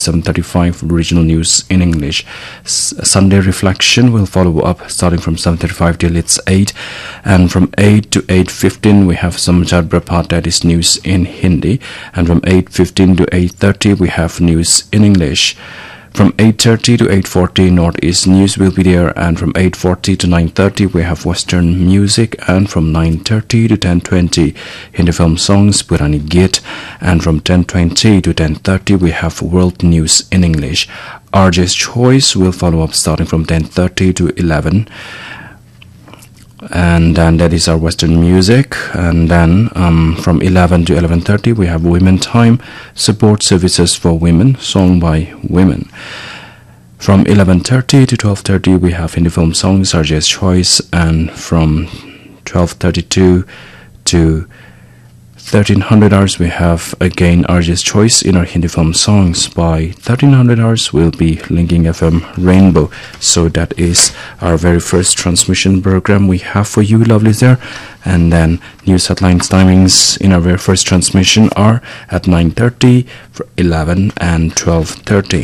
7:35 regional news in English. Sunday reflection will follow up starting from 7:35 till it's 8, and from 8 to 8:15 we have Samachar Prapat, that is news in Hindi, and from 8:15 to 8:30 we have news in English. From 8:30 to 8:40 Northeast News will be there, and from 8:40 to 9:30 we have Western music, and from 9:30 to 10:20 Hindi film songs Purani Geet, and from 10:20 to 10:30 we have World News in English. RJ's Choice will follow up starting from 10:30 to 11. And then that is our Western music, and then from 11 to 11:30 we have Women Time, support services for women, song by women. From 11:30 to 12:30 we have Hindi film songs, RJ's Choice, and from 12:32 to 1300 hours we have again RJ's Choice in our Hindi film songs. By 1300 hours we'll be linking FM Rainbow. So that is our very first transmission program we have for you lovelies there. And then news headlines timings in our very first transmission are at 9:30, 11 and 12:30.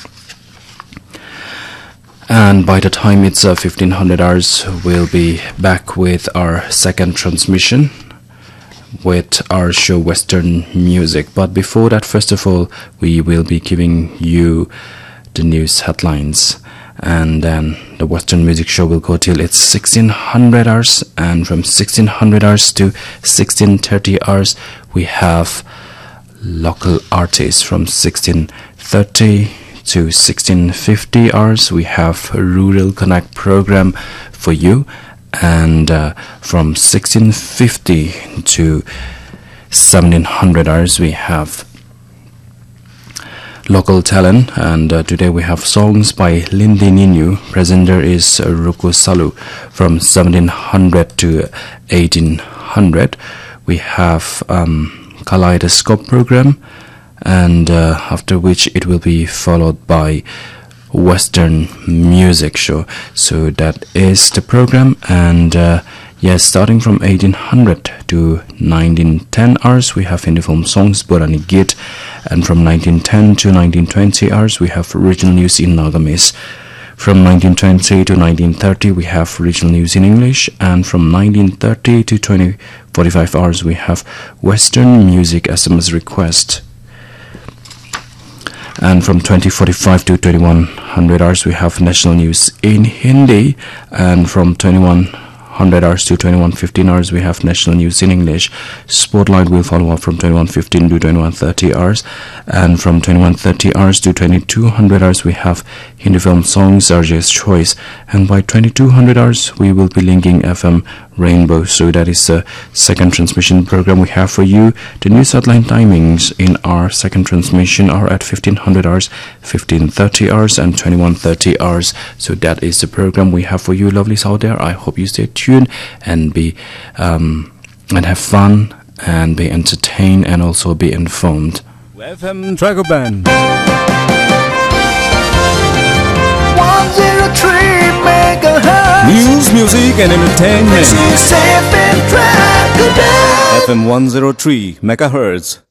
And by the time it's 1500 hours we'll be back with our second transmission with our show Western Music. But before that, first of all, we will be giving you the news headlines, and then the Western Music show will go till it's 1600 hours, and from 1600 hours to 1630 hours we have local artists. From 1630 to 1650 hours we have a Rural Connect program for you. And from 1650 to 1700 hours we have local talent, and today we have songs by Lindy Ninu. Presenter is Ruko Salu. From 1700 to 1800 we have Kaleidoscope program, and after which it will be followed by Western Music show. So that is the program, and yes, starting from 1800 to 1910 hours we have Hindi film songs Purani Geet, and from 1910 to 1920 hours we have regional news in Nagamis. From 1920 to 1930 we have regional news in English, and from 1930 to 2045 hours we have Western Music SMS request. And from 2045 to 2100 hours we have national news in Hindi, and from 2100 hours to 2115 hours we have national news in English. Spotlight will follow up from 2115 to 2130 hours, and from 2130 hours to 2200 hours we have Hindi film songs, RJ's Choice, and by 2200 hours we will be linking FM Rainbow. So that is the second transmission program we have for you. The news headline timings in our second transmission are at 1500 hours, 1530 hours and 2130 hours. So that is the program we have for you lovelies out there. I hope you stay tuned and be and have fun and be entertained and also be informed. FM Trago Band 103 megahertz. News, music and entertainment. This is FM Trago Band. FM 103 megahertz.